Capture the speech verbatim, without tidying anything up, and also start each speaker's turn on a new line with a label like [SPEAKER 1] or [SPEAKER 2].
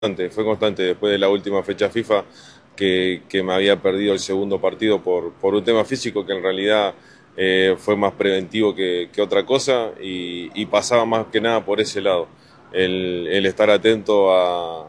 [SPEAKER 1] constante, fue constante después de la última fecha FIFA que, que me había perdido el segundo partido por, por un tema físico que en realidad eh, fue más preventivo que, que otra cosa y, y pasaba más que nada por ese lado, el, el estar atento a,